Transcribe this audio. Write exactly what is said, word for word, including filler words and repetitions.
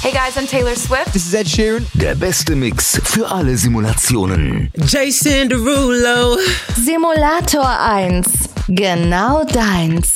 Hey guys, I'm Taylor Swift. This is Ed Sheeran. Der beste Mix für alle Simulationen. Jason Derulo. Simulator eins. Genau deins.